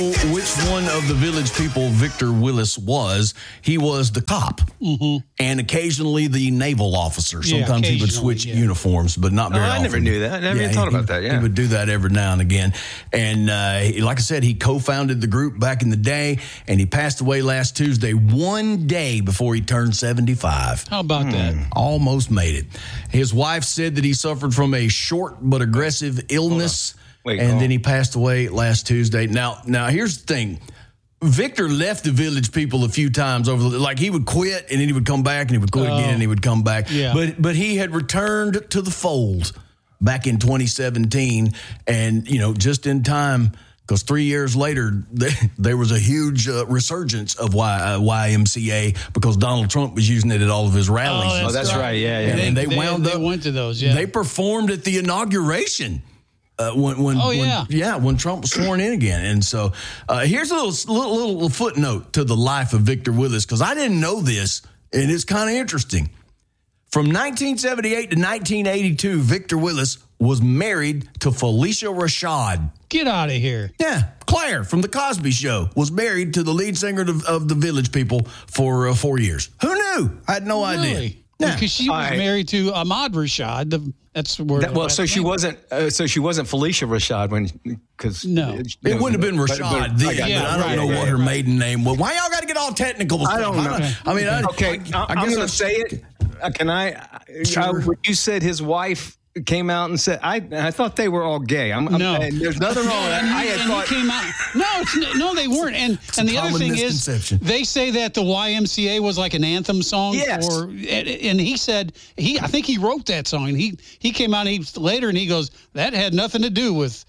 which one of the Village People Victor Willis was. He was the cop and occasionally the naval officer. Sometimes he would switch uniforms, but not very often. I never knew that. I never even thought about that. He would do that every now and again. And like I said, he co-founded the group back in the day, and he passed away last Tuesday, one day before he turned 75. How about that? Almost made it. His wife said that he suffered from a short but aggressive illness. Then he passed away last Tuesday. Now, here's the thing. Victor left the Village People a few times like he would quit and then he would come back and he would quit again and he would come back. Yeah. But he had returned to the fold back in 2017 and, just in time, because 3 years later, there was a huge resurgence of YMCA because Donald Trump was using it at all of his rallies. Oh, that's right. Yeah. And they went to those, yeah. They performed at the inauguration. When Trump was sworn in again. And so here's a little footnote to the life of Victor Willis, because I didn't know this, and it's kind of interesting. From 1978 to 1982, Victor Willis was married to Felicia Rashad. Get out of here. Yeah. Claire from The Cosby Show was married to the lead singer of the Village People for 4 years. Who knew? I had no idea. Yeah. Because she was married to Ahmad Rashad. She wasn't Felicia Rashad because it wouldn't have been Rashad. I don't know what her maiden name was. Why y'all got to get all technical with stuff? I don't know. I'm going to say it. Can I? Sure. You said his wife came out and said, I thought they were all gay. No. There's nothing wrong with that. He came out. No, they weren't. And the other thing is, they say that the YMCA was like an anthem song. Yes. And he said, I think he wrote that song. And he came out later and he goes, that had nothing to do with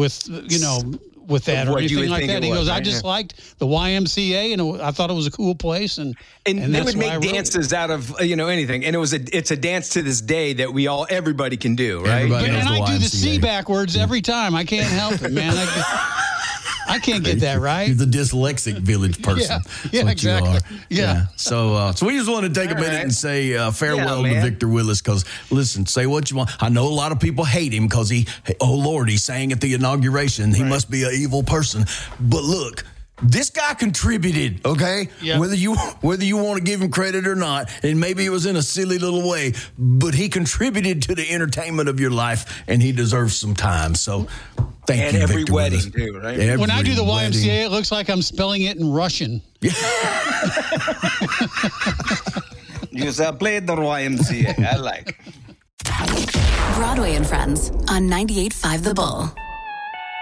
that or anything like that. He goes, I just liked the YMCA and I thought it was a cool place. And they would make dances out of anything, and it's a dance to this day that everybody can do, right? And I do the C backwards every time. I can't help it, man. I can't get that right. You're the dyslexic Village person. Yeah, exactly. Yeah. So we just want to take a minute and say farewell to Victor Willis, because, listen, say what you want. I know a lot of people hate him because he sang at the inauguration. He must be an evil person. But look, this guy contributed, okay? Yep. Whether you want to give him credit or not, and maybe it was in a silly little way, but he contributed to the entertainment of your life, and he deserves some time. So thank you, every Victor wedding, Willis. too, right? When I do the YMCA, it looks like I'm spelling it in Russian. Yes, I played the YMCA. I like Broadway and Friends on 98.5 The Bull.